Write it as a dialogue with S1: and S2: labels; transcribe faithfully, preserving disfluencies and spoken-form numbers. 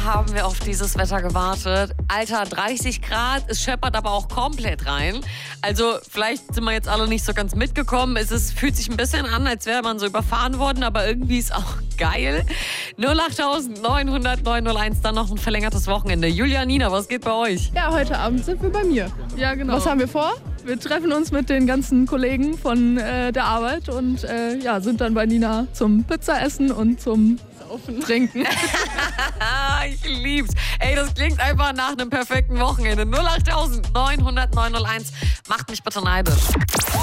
S1: haben wir auf dieses Wetter gewartet. Alter, dreißig Grad, es scheppert aber auch komplett rein. Also vielleicht sind wir jetzt alle nicht so ganz mitgekommen. Es ist, fühlt sich ein bisschen an, als wäre man so überfahren worden, aber irgendwie ist auch geil. null acht neun null null neun null eins, dann noch ein verlängertes Wochenende. Julia, Nina, was geht bei euch?
S2: Ja, heute Abend sind wir bei mir.
S3: Ja, genau.
S2: Was haben wir vor? Wir treffen uns mit den ganzen Kollegen von äh, der Arbeit und äh, ja, sind dann bei Nina zum Pizzaessen und zum Saufen. Trinken.
S1: Ich lieb's. Ey, das klingt einfach nach einem perfekten Wochenende. null acht neun null null neun null eins. Macht mich bitte neidisch.